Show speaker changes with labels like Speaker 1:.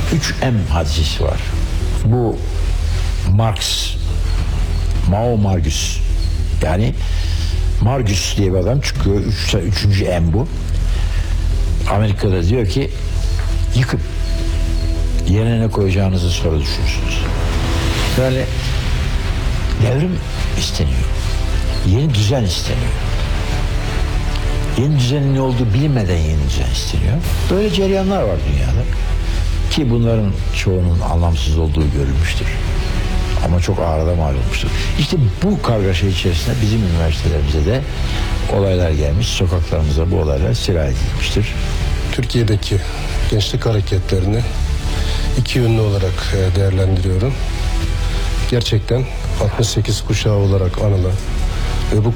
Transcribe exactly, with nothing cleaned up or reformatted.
Speaker 1: üç M hadisesi var. Bu Marx, Mao Margus. Yani Margus diye bir adam çıkıyor. Üç, üçüncü M bu. Amerika'da diyor ki yıkın. Yerine ne koyacağınızı sonra düşünürsünüz. Böyle devrim isteniyor. Yeni düzen isteniyor. Yeni düzenin ne olduğu bilinmeden yeni düzen isteniyor. Böyle cereyanlar var dünyada. Ki bunların çoğunun anlamsız olduğu görülmüştür. Ama çok ağırda mal olmuştur. İşte bu kargaşa içerisinde bizim üniversitelerimize de olaylar gelmiş. Sokaklarımıza bu olaylar sirayet edilmiştir.
Speaker 2: Türkiye'deki gençlik hareketlerini iki yönlü olarak değerlendiriyorum. Gerçekten altmış sekiz kuşağı olarak anılan ve bu